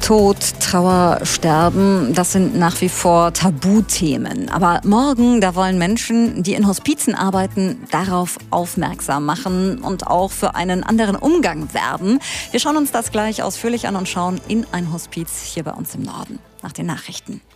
Tod, Trauer, Sterben, das sind nach wie vor Tabuthemen. Aber morgen, da wollen Menschen, die in Hospizen arbeiten, darauf aufmerksam machen und auch für einen anderen Umgang werben. Wir schauen uns das gleich ausführlich an und schauen in ein Hospiz hier bei uns im Norden. Nach den Nachrichten.